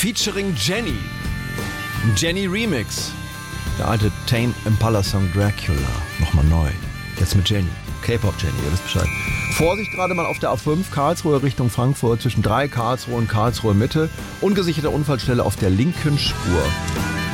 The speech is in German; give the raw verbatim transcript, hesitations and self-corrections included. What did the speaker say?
featuring Jenny. Jenny Remix. Der alte Tame Impala Song Dracula. Nochmal neu. Jetzt mit Jenny. K-Pop Jenny, ihr wisst Bescheid. Vorsicht gerade mal auf der A fünf, Karlsruhe Richtung Frankfurt, zwischen drei Karlsruhe und Karlsruhe Mitte. Ungesicherte Unfallstelle auf der linken Spur.